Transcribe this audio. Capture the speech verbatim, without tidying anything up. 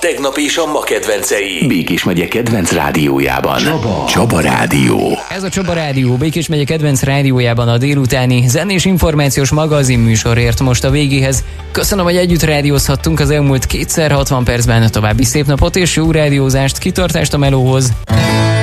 tegnap és a ma kedvencei. Békés megye kedvenc rádiójában. Csaba. Csaba Rádió. Ez a Csaba Rádió, Békés megye kedvenc rádiójában a délutáni zenés információs magazin műsorért most a végéhez. Köszönöm, hogy együtt rádiózhattunk az elmúlt kétszer hatvan percben. További szép napot és jó rádiózást, kitartást a melóhoz.